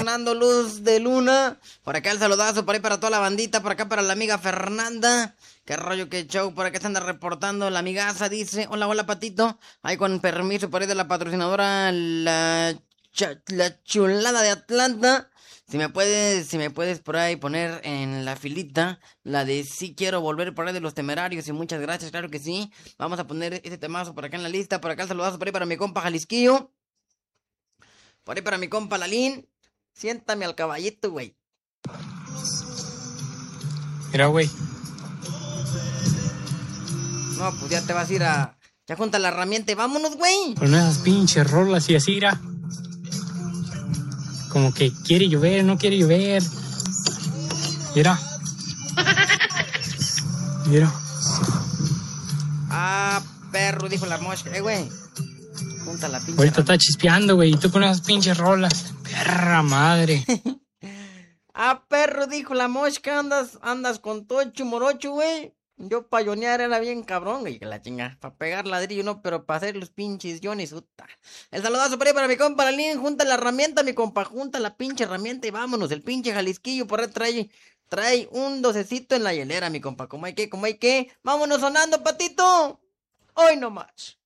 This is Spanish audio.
sonando Luz de Luna. Por acá el saludazo, por ahí para toda la bandita. Por acá para la amiga Fernanda. Qué rollo, qué show. Por acá se anda reportando la amigaza. Dice, hola, hola, Patito. Ahí con permiso por ahí de la patrocinadora, la chulada de Atlanta. Si me puedes por ahí poner en la filita la de sí quiero volver por ahí de Los Temerarios, y muchas gracias, claro que sí. Vamos a poner este temazo por acá en la lista. Por acá el saludazo por ahí para mi compa Jalisquillo. Por ahí para mi compa Lalín. Siéntame al caballito, güey. Mira, güey. No, pues ya te vas a ir a... Ya junta la herramienta y vámonos, güey. Con esas pinches rolas y así, mira. Como que quiere llover, no quiere llover. Mira. Mira. Ah, perro, dijo la mosca. Güey. Junta la pinche... Ahorita está chispeando, güey. Y tú con esas pinches rolas. Perra madre. Ah, perro, dijo la mosca. Andas con tocho morocho, güey. Yo pa' yonear era bien cabrón, güey, que la chinga. Pa' pegar ladrillo, no, pero pa' hacer los pinches yones, puta. El saludazo por ahí para mi compa Lalín. Junta la herramienta, mi compa. Junta la pinche herramienta y vámonos. El pinche Jalisquillo por ahí trae un docecito en la hielera, mi compa. Como hay que. Vámonos sonando, Patito. Hoy nomás.